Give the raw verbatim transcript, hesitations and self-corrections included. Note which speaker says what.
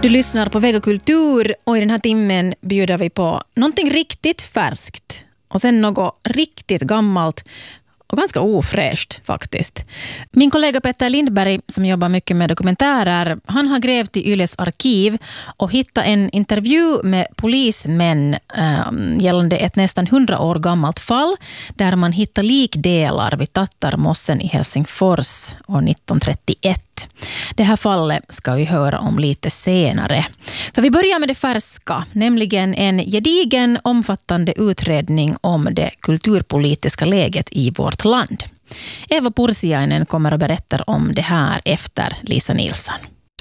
Speaker 1: Du lyssnar på Vega Kultur och i den här timmen bjuder vi på någonting riktigt färskt och sen något riktigt gammalt och ganska ofräscht faktiskt. Min kollega Petter Lindberg som jobbar mycket med dokumentärer, han har grävt i Yles arkiv och hittat en intervju med polismän äh, gällande ett nästan hundra år gammalt fall där man hittar likdelar vid Tattarmossen i Helsingfors år nittonhundratrettioett. Det här fallet ska vi höra om lite senare. För vi börjar med det färska, nämligen en gedigen omfattande utredning om det kulturpolitiska läget i vårt land. Eva Pursiainen kommer att berätta om det här efter Lisa Nilsson.